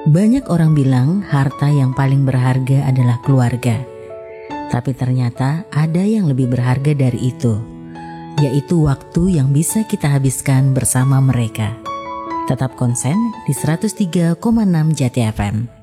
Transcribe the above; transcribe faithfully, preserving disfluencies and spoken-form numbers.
Banyak orang bilang harta yang paling berharga adalah keluarga. Tapi ternyata ada yang lebih berharga dari itu, yaitu waktu yang bisa kita habiskan bersama mereka. Tetap konsen di seratus tiga koma enam Jati F M.